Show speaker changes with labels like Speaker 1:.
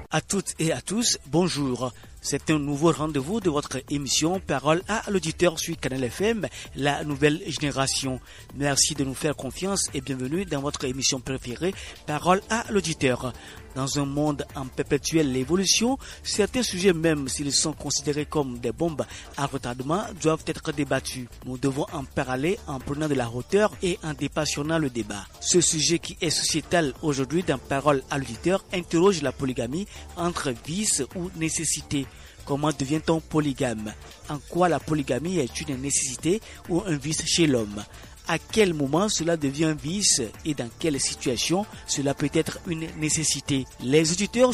Speaker 1: À toutes et à tous, bonjour. C'est un nouveau rendez-vous de votre émission Parole à l'auditeur sur Canal FM, la nouvelle génération. Merci de nous faire confiance et bienvenue dans votre émission préférée, Parole à l'auditeur. Dans un monde en perpétuelle évolution, certains sujets, même s'ils sont considérés comme des bombes à retardement, doivent être débattus. Nous devons en parler en prenant de la hauteur et en dépassionnant le débat. Ce sujet qui est sociétal aujourd'hui dans Parole à l'auditeur interroge la polygamie entre vice ou nécessité. Comment devient-on polygame? En quoi la polygamie est une nécessité ou un vice chez l'homme? À quel moment cela devient un vice et dans quelle situation cela peut être une nécessité? Les auditeurs